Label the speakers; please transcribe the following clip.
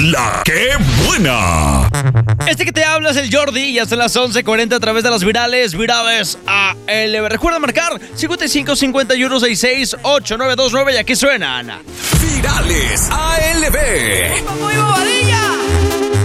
Speaker 1: La que buena.
Speaker 2: Este que te habla es el Jordi y hasta las 11:40 a través de las virales ALB. Recuerda marcar 55 51 66 8929 y aquí suenan
Speaker 1: Virales ALB.
Speaker 2: ¡Muy bobadilla!